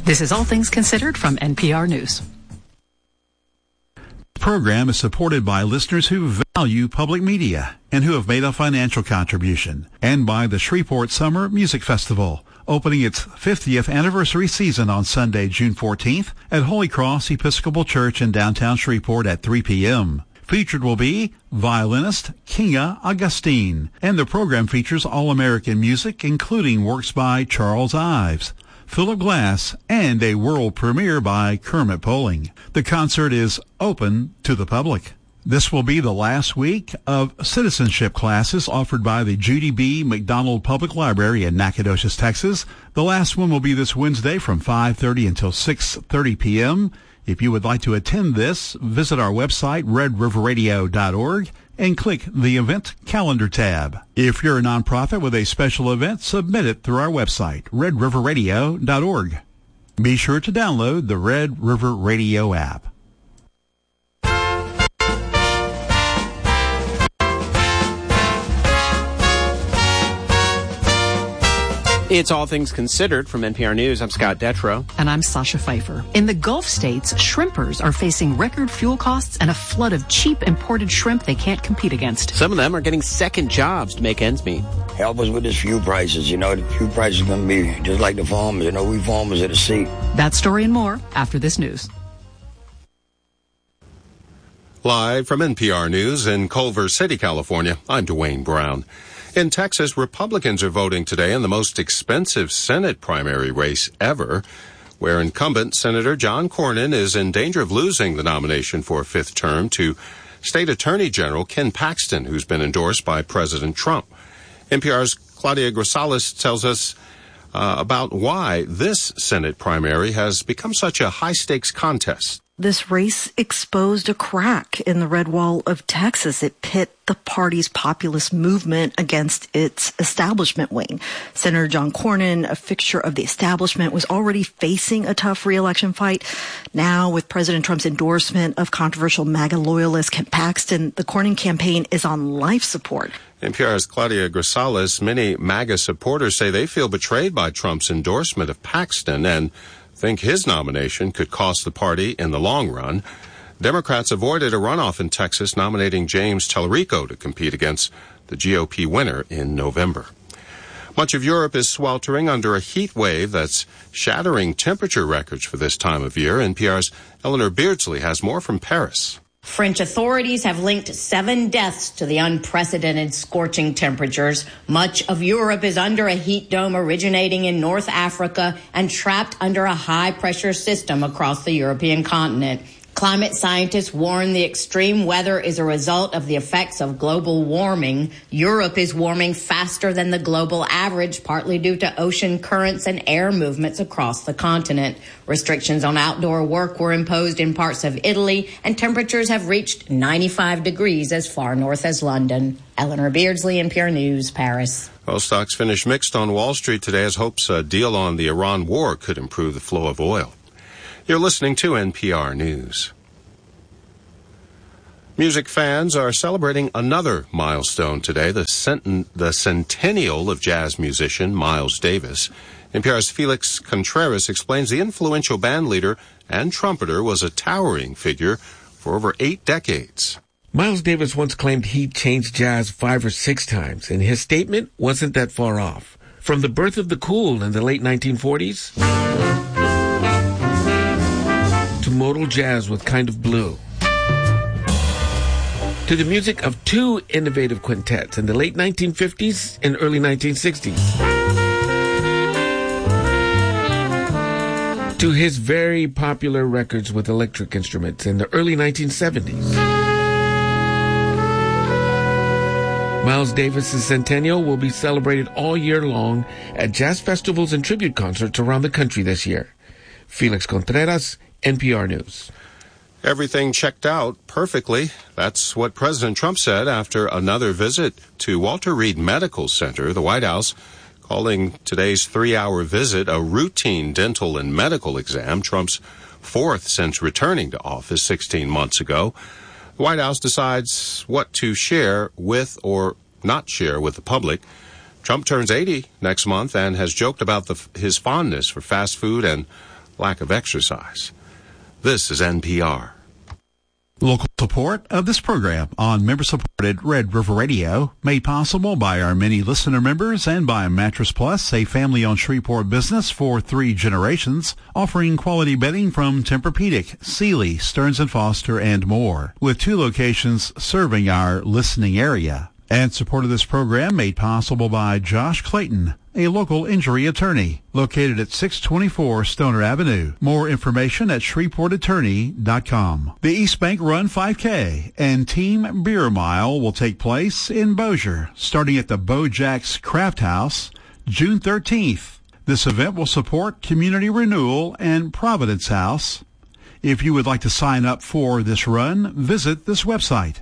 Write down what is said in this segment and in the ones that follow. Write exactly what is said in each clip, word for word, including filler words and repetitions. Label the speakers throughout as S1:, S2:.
S1: This is All Things Considered from N P R News.
S2: The program is supported by listeners who value public media and who have made a financial contribution, and by the Shreveport Summer Music Festival, opening its fiftieth anniversary season on Sunday, June fourteenth at Holy Cross Episcopal Church in downtown Shreveport at three p.m. Featured will be violinist Kinga Augustine, and the program features all-American music, including works by Charles Ives, Philip Glass, and a world premiere by Kermit Poling. The concert is open to the public. This will be the last week of citizenship classes offered by the Judy B. McDonald Public Library in Nacogdoches, Texas. The last one will be this Wednesday from five thirty until six thirty p.m. If you would like to attend this, visit our website, red river radio dot org, and click the Event Calendar tab. If you're a nonprofit with a special event, submit it through our website, red river radio dot org. Be sure to download the Red River Radio app.
S3: It's All Things Considered from N P R News. I'm Scott Detrow.
S1: And I'm Sasha Pfeiffer. In the Gulf states, shrimpers are facing record fuel costs and a flood of cheap imported shrimp they can't compete against.
S3: Some of them are getting second jobs to make ends meet.
S4: Help us with this fuel prices. You know, the fuel prices are going to be just like the farmers. You know, we farmers at the sea.
S1: That story and more after this news.
S5: Live from N P R News in Culver City, California, I'm Dwayne Brown. In Texas, Republicans are voting today in the most expensive Senate primary race ever, where incumbent Senator John Cornyn is in danger of losing the nomination for a fifth term to State Attorney General Ken Paxton, who's been endorsed by President Trump. N P R's Claudia Grisales tells us uh, about why this Senate primary has become such a high-stakes contest.
S6: This race exposed a crack in the red wall of Texas. It pit the party's populist movement against its establishment wing. Senator John Cornyn, a fixture of the establishment, was already facing a tough re-election fight. Now, with President Trump's endorsement of controversial MAGA loyalist Ken Paxton, the Cornyn campaign is on life support.
S5: N P R's Claudia Grisales, many MAGA supporters say they feel betrayed by Trump's endorsement of Paxton and think his nomination could cost the party in the long run. Democrats avoided a runoff in Texas, nominating James Tallarico to compete against the G O P winner in November. Much of Europe is sweltering under a heat wave that's shattering temperature records for this time of year. N P R's Eleanor Beardsley has more from Paris.
S7: French authorities have linked seven deaths to the unprecedented scorching temperatures. Much of Europe is under a heat dome originating in North Africa and trapped under a high-pressure system across the European continent. Climate scientists warn the extreme weather is a result of the effects of global warming. Europe is warming faster than the global average, partly due to ocean currents and air movements across the continent. Restrictions on outdoor work were imposed in parts of Italy, and temperatures have reached ninety-five degrees as far north as London. Eleanor Beardsley, N P R News, Paris.
S5: Well, stocks finished mixed on Wall Street today as hopes a deal on the Iran war could improve the flow of oil. You're listening to N P R News. Music fans are celebrating another milestone today, the, cent- the centennial of jazz musician Miles Davis. N P R's Felix Contreras explains the influential band leader and trumpeter was a towering figure for over eight decades.
S8: Miles Davis once claimed he changed jazz five or six times, and his statement wasn't that far off. From the birth of the cool in the late nineteen forties to modal jazz with Kind of Blue, to the music of two innovative quintets in the late nineteen fifties and early nineteen sixties, to his very popular records with electric instruments in the early nineteen seventies. Miles Davis' centennial will be celebrated all year long at jazz festivals and tribute concerts around the country this year. Felix Contreras, N P R News.
S5: Everything checked out perfectly. That's what President Trump said after another visit to Walter Reed Medical Center, the White House, calling today's three-hour visit a routine dental and medical exam, Trump's fourth since returning to office sixteen months ago. The White House decides what to share with or not share with the public. Trump turns eighty next month and has joked about the, his fondness for fast food and lack of exercise. This is N P R.
S2: Local support of this program on member-supported Red River Radio, made possible by our many listener members and by Mattress Plus, a family-owned Shreveport business for three generations, offering quality bedding from Tempur-Pedic, Sealy, Stearns and Foster, and more, with two locations serving our listening area. And support of this program made possible by Josh Clayton, a local injury attorney, located at six twenty-four Stoner Avenue. More information at shreveport attorney dot com. The East Bank Run five K and Team Beer Mile will take place in Bossier, starting at the Bojack's Craft House, June thirteenth. This event will support Community Renewal and Providence House. If you would like to sign up for this run, visit this website,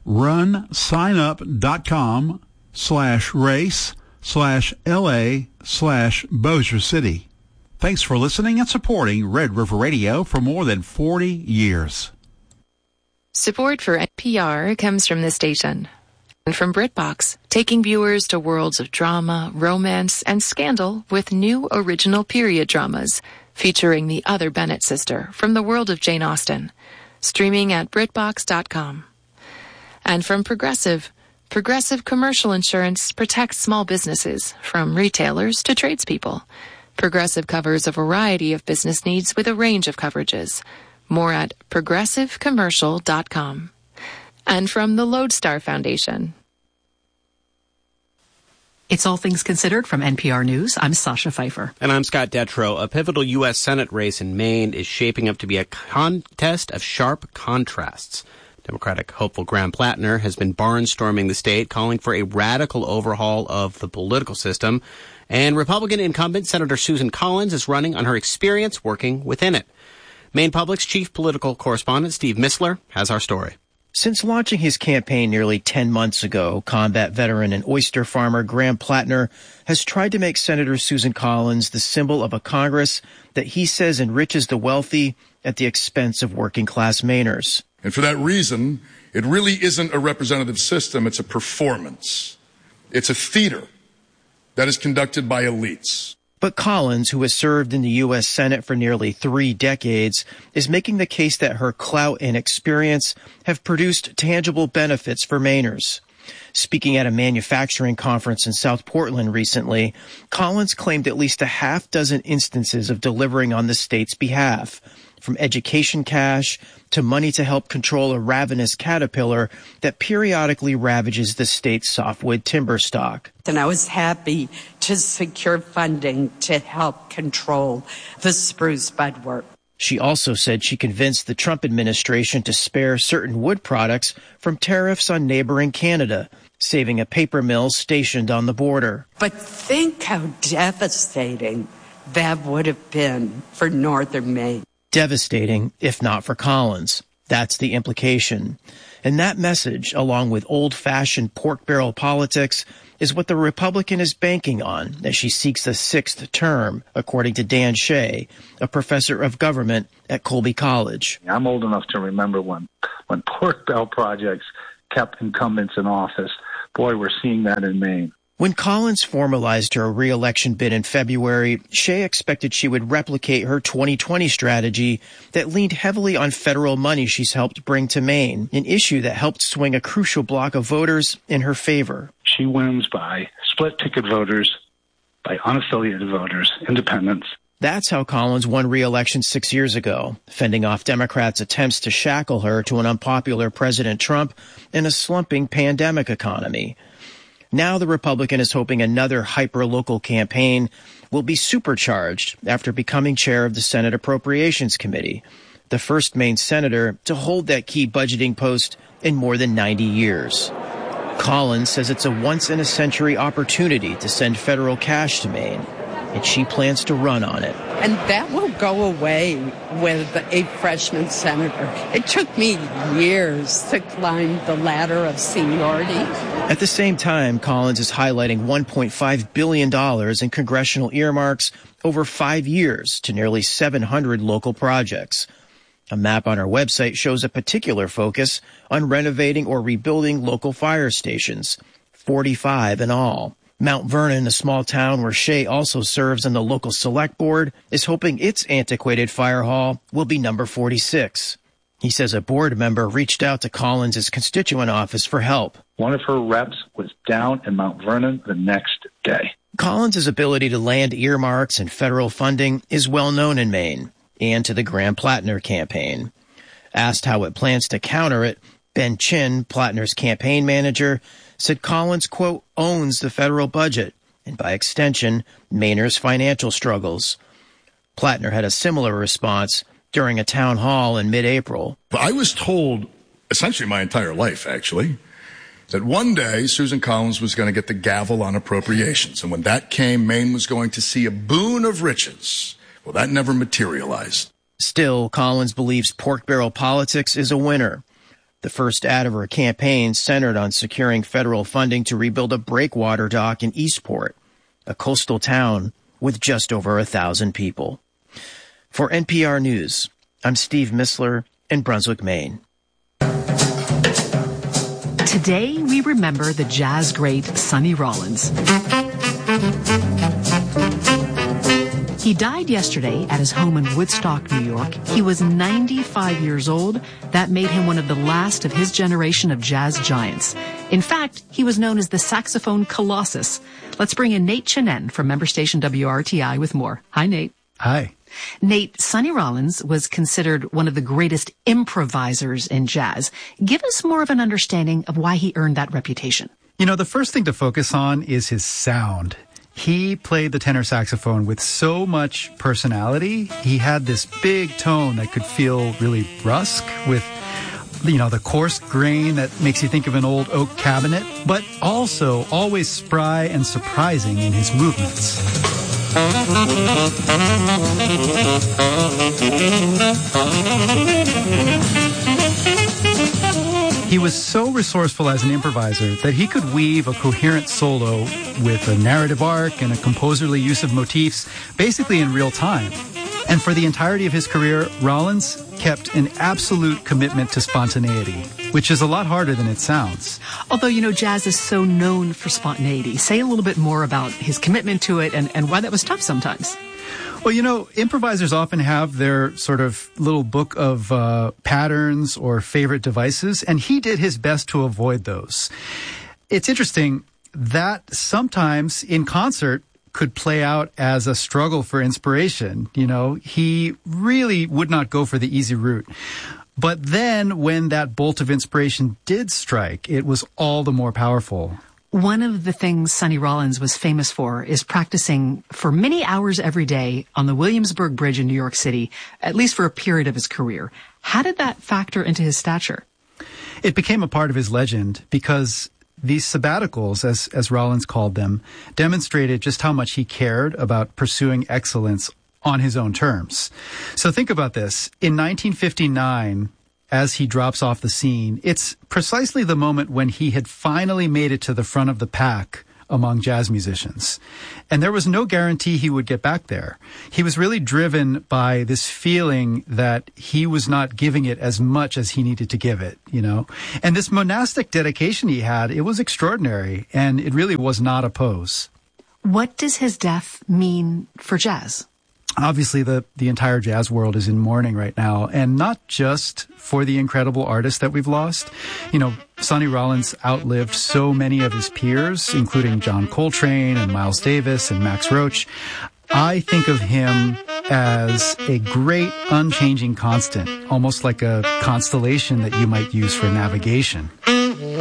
S2: runsignup.com slash race slash LA slash Bossier City. Thanks for listening and supporting Red River Radio for more than forty years.
S9: Support for N P R comes from this station and from BritBox, taking viewers to worlds of drama, romance, and scandal with new original period dramas featuring the other Bennett sister from the world of Jane Austen, streaming at britbox dot com. And from Progressive, Progressive Commercial Insurance protects small businesses, from retailers to tradespeople. Progressive covers a variety of business needs with a range of coverages. More at progressive commercial dot com. And from the Lodestar Foundation.
S1: It's All Things Considered from N P R News. I'm Sasha Pfeiffer.
S3: And I'm Scott Detrow. A pivotal U S Senate race in Maine is shaping up to be a contest of sharp contrasts. Democratic hopeful Graham Plattner has been barnstorming the state, calling for a radical overhaul of the political system. And Republican incumbent Senator Susan Collins is running on her experience working within it. Maine Public's chief political correspondent Steve Missler has our story.
S10: Since launching his campaign nearly ten months ago, combat veteran and oyster farmer Graham Plattner has tried to make Senator Susan Collins the symbol of a Congress that he says enriches the wealthy at the expense of working-class Mainers.
S11: And for that reason, it really isn't a representative system, it's a performance. It's a theater that is conducted by elites.
S10: But Collins, who has served in the U S Senate for nearly three decades, is making the case that her clout and experience have produced tangible benefits for Mainers. Speaking at a manufacturing conference in South Portland recently, Collins claimed at least a half dozen instances of delivering on the state's behalf, from education cash to money to help control a ravenous caterpillar that periodically ravages the state's softwood timber stock.
S12: And I was happy to secure funding to help control the spruce budwork.
S10: She also said she convinced the Trump administration to spare certain wood products from tariffs on neighboring Canada, saving a paper mill stationed on the border.
S12: But think how devastating that would have been for northern Maine.
S10: Devastating, if not for Collins. That's the implication. And that message, along with old-fashioned pork barrel politics, is what the Republican is banking on as she seeks a sixth term, according to Dan Shea, a professor of government at Colby College.
S13: I'm old enough to remember when, when pork barrel projects kept incumbents in office. Boy, we're seeing that in Maine.
S10: When Collins formalized her re-election bid in February, Shea expected she would replicate her twenty twenty strategy that leaned heavily on federal money she's helped bring to Maine, an issue that helped swing a crucial block of voters in her favor.
S13: She wins by split-ticket voters, by unaffiliated voters, independents.
S10: That's how Collins won re-election six years ago, fending off Democrats' attempts to shackle her to an unpopular President Trump and a slumping pandemic economy. Now the Republican is hoping another hyper-local campaign will be supercharged after becoming chair of the Senate Appropriations Committee, the first Maine senator to hold that key budgeting post in more than ninety years. Collins says it's a once-in-a-century opportunity to send federal cash to Maine, and she plans to run on it.
S12: And that will go away with a freshman senator. It took me years to climb the ladder of seniority.
S10: At the same time, Collins is highlighting one point five billion dollars in congressional earmarks over five years to nearly seven hundred local projects. A map on our website shows a particular focus on renovating or rebuilding local fire stations, forty-five in all. Mount Vernon, a small town where Shea also serves on the local select board, is hoping its antiquated fire hall will be number forty-six. He says a board member reached out to Collins' constituent office for help.
S13: One of her reps was down in Mount Vernon the next day.
S10: Collins' ability to land earmarks and federal funding is well known in Maine and to the Graham-Plattner campaign. Asked how it plans to counter it, Ben Chin, Plattner's campaign manager, said Collins, quote, owns the federal budget and, by extension, Mainer's financial struggles. Plattner had a similar response during a town hall in mid-April.
S11: I was told, essentially my entire life, actually, that one day Susan Collins was going to get the gavel on appropriations. And when that came, Maine was going to see a boon of riches. Well, that never materialized.
S10: Still, Collins believes pork barrel politics is a winner. The first ad of her campaign centered on securing federal funding to rebuild a breakwater dock in Eastport, a coastal town with just over a thousand people. For N P R News, I'm Steve Missler in Brunswick, Maine.
S1: Today, we remember the jazz great Sonny Rollins. He died yesterday at his home in Woodstock, New York. He was ninety-five years old. That made him one of the last of his generation of jazz giants. In fact, he was known as the saxophone colossus. Let's bring in Nate Chinen from member station W R T I with more. Hi, Nate.
S14: Hi.
S1: Nate, Sonny Rollins was considered one of the greatest improvisers in jazz. Give us more of an understanding of why he earned that reputation.
S14: You know, the first thing to focus on is his sound. He played the tenor saxophone with so much personality. He had this big tone that could feel really brusque with, you know, the coarse grain that makes you think of an old oak cabinet, but also always spry and surprising in his movements. He was so resourceful as an improviser that he could weave a coherent solo with a narrative arc and a composerly use of motifs basically in real time. And for the entirety of his career, Rollins kept an absolute commitment to spontaneity, which is a lot harder than it sounds.
S1: Although, you know, jazz is so known for spontaneity. Say a little bit more about his commitment to it and, and why that was tough sometimes.
S14: Well, you know, improvisers often have their sort of little book of uh, patterns or favorite devices, and he did his best to avoid those. It's interesting that sometimes in concert could play out as a struggle for inspiration. You know, he really would not go for the easy route. But then when that bolt of inspiration did strike, it was all the more powerful.
S1: One of the things Sonny Rollins was famous for is practicing for many hours every day on the Williamsburg Bridge in New York City, at least for a period of his career. How did that factor into his stature?
S14: It became a part of his legend because these sabbaticals, as, as Rollins called them, demonstrated just how much he cared about pursuing excellence on his own terms. So think about this. In nineteen fifty-nine, as he drops off the scene, it's precisely the moment when he had finally made it to the front of the pack among jazz musicians. And there was no guarantee he would get back there. He was really driven by this feeling that he was not giving it as much as he needed to give it, you know. And this monastic dedication he had, it was extraordinary, and it really was not a pose.
S1: What does his death mean for jazz?
S14: Obviously, the, the entire jazz world is in mourning right now, and not just for the incredible artists that we've lost. You know, Sonny Rollins outlived so many of his peers, including John Coltrane and Miles Davis and Max Roach. I think of him as a great unchanging constant, almost like a constellation that you might use for navigation.